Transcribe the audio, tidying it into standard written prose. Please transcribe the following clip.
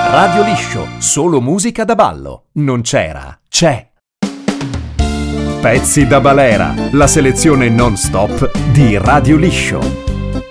Radio Liscio, solo musica da ballo. Non c'era, c'è. Pezzi da balera, la selezione non stop di Radio Liscio.